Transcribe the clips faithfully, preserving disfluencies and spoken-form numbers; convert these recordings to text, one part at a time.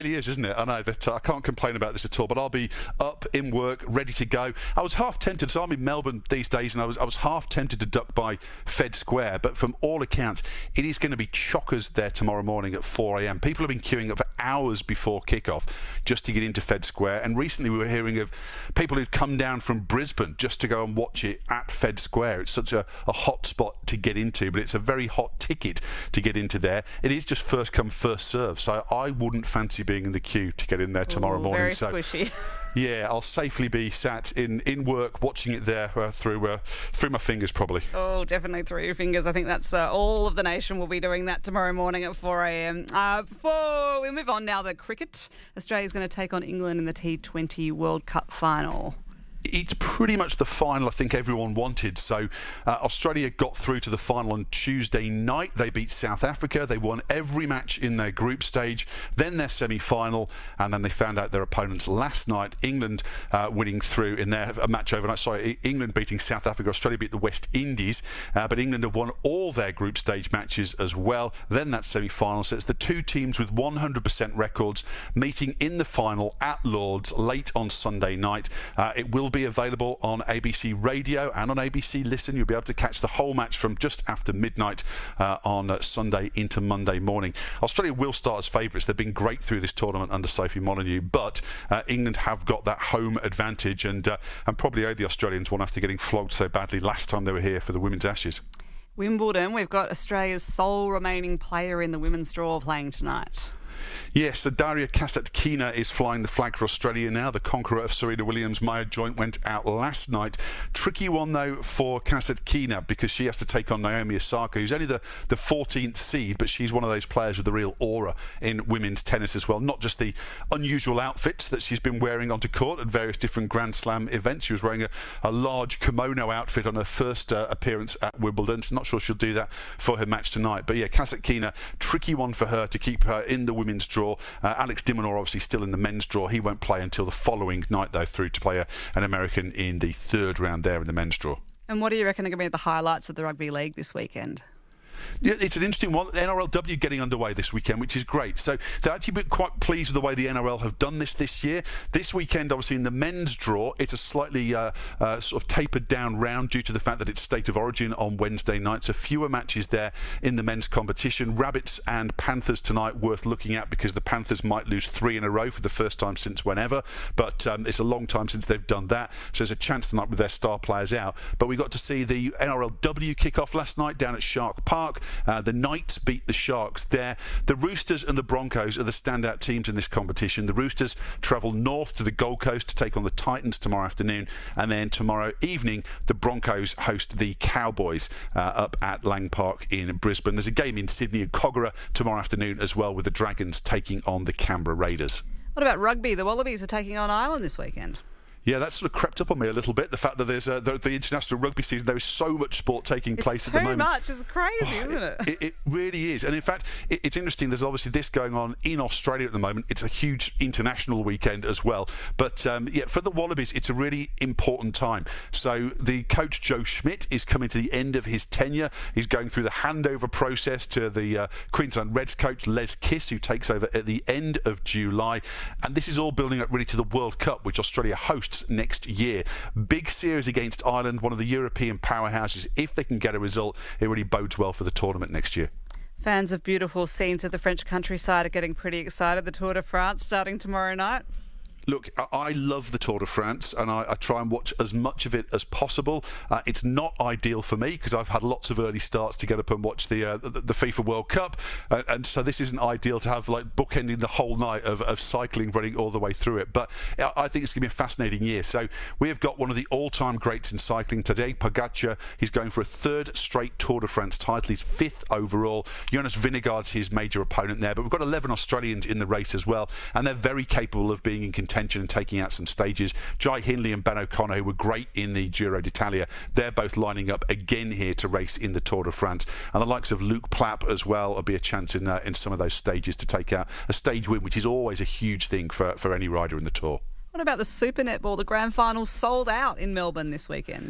It really is, isn't it? I know that uh, I can't complain about this at all, but I'll be up in work, ready to go. I was half tempted, so I'm in Melbourne these days, and I was I was half tempted to duck by Fed Square, but from all accounts, it is going to be chockers there tomorrow morning at four a m. People have been queuing up for hours before kickoff just to get into Fed Square, and recently we were hearing of people who've come down from Brisbane just to go and watch it at Fed Square. It's such a, a hot spot to get into, but it's a very hot ticket to get into there. It is just first come, first serve, so I wouldn't fancy being in the queue to get in there tomorrow Ooh, morning. Very so, squishy. yeah, I'll safely be sat in, in work watching it there uh, through uh, through my fingers probably. Oh, definitely through your fingers. I think that's uh, all of the nation will be doing that tomorrow morning at four a m. Uh, before we move on now, the cricket. Australia's going to take on England in the T twenty World Cup final. It's pretty much the final I think everyone wanted. So uh, Australia got through to the final on Tuesday night. They beat South Africa. They won every match in their group stage, then their semi-final, and then they found out their opponents last night. England uh, winning through in their a match overnight. Sorry, England beating South Africa. Australia beat the West Indies, uh, but England have won all their group stage matches as well. Then that semi-final. So it's the two teams with one hundred percent records meeting in the final at Lord's late on Sunday night. Uh, it will be available on A B C Radio and on A B C Listen. You'll be able to catch the whole match from just after midnight uh, on uh, Sunday into Monday morning. Australia will start as favourites. They've been great through this tournament under Sophie Molyneux, but uh, England have got that home advantage, and uh, and probably owe the Australians one after getting flogged so badly last time they were here for the Women's Ashes. Wimbledon, we've got Australia's sole remaining player in the women's draw playing tonight. Yes, so Daria Kasatkina is flying the flag for Australia now. The conqueror of Serena Williams. Maya Joint went out last night. Tricky one, though, for Kasatkina because she has to take on Naomi Osaka, who's only the, the fourteenth seed, but she's one of those players with a real aura in women's tennis as well. Not just the unusual outfits that she's been wearing onto court at various different Grand Slam events. She was wearing a, a large kimono outfit on her first uh, appearance at Wimbledon. I'm not sure she'll do that for her match tonight. But yeah, Kasatkina, tricky one for her to keep her in the women's draw. Uh, Alex de Minaur obviously still in the men's draw. He won't play until the following night, though, through to play a, an American in the third round there in the men's draw. And what do you reckon are going to be the highlights of the rugby league this weekend? Yeah, it's an interesting one. N R L W getting underway this weekend, which is great. So they're actually been quite pleased with the way the N R L have done this this year. This weekend, obviously, in the men's draw, it's a slightly uh, uh, sort of tapered down round due to the fact that it's State of Origin on Wednesday night. So fewer matches there in the men's competition. Rabbits and Panthers tonight worth looking at because the Panthers might lose three in a row for the first time since whenever. But um, it's a long time since they've done that. So there's a chance tonight with their star players out. But we got to see the N R L W kick off last night down at Shark Park. Uh, the Knights beat the Sharks there. The Roosters and the Broncos are the standout teams in this competition. The Roosters travel north to the Gold Coast to take on the Titans tomorrow afternoon, and then tomorrow evening the Broncos host the Cowboys uh, up at Lang Park in Brisbane. There's a game in Sydney and Kogarah tomorrow afternoon as well, with the Dragons taking on the Canberra Raiders. What about rugby? The Wallabies are taking on Ireland this weekend. Yeah, that sort of crept up on me a little bit. The fact that there's uh, the, the international rugby season, there is so much sport taking it's place at the moment. It's too much. It's crazy, oh, isn't it? it? It really is. And in fact, it, it's interesting. There's obviously this going on in Australia at the moment. It's a huge international weekend as well. But um, yeah, for the Wallabies, it's a really important time. So the coach Joe Schmidt is coming to the end of his tenure. He's going through the handover process to the uh, Queensland Reds coach Les Kiss, who takes over at the end of July. And this is all building up really to the World Cup, which Australia hosts next year. Big series against Ireland, one of the European powerhouses. If they can get a result, it really bodes well for the tournament next year. Fans of beautiful scenes of the French countryside are getting pretty excited. The Tour de France starting tomorrow night. Look, I love the Tour de France, and I, I try and watch as much of it as possible. Uh, it's not ideal for me because I've had lots of early starts to get up and watch the uh, the, the FIFA World Cup, uh, and so this isn't ideal to have like bookending the whole night of, of cycling running all the way through it. But I think it's going to be a fascinating year. So we have got one of the all-time greats in cycling today, Pogacar. He's going for a third straight Tour de France title. He's fifth overall. Jonas Vingegaard's his major opponent there, but we've got eleven Australians in the race as well, and they're very capable of being in contention and taking out some stages. Jai Hindley and Ben O'Connor, who were great in the Giro d'Italia, they're both lining up again here to race in the Tour de France. And the likes of Luke Plapp as well will be a chance in uh, in some of those stages to take out a stage win, which is always a huge thing for, for any rider in the Tour. What about the Super Netball? The grand final sold out in Melbourne this weekend.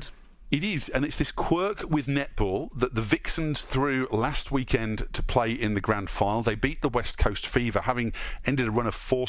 It is, and it's this quirk with netball that the Vixens threw last weekend to play in the grand final. They beat the West Coast Fever, having ended a run of four